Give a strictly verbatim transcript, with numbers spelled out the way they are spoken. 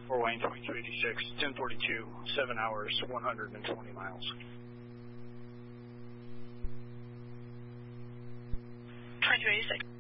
Fort Wayne twenty-two eighty-six, ten forty-two, seven hours, one hundred twenty miles. twenty-two eighty-six.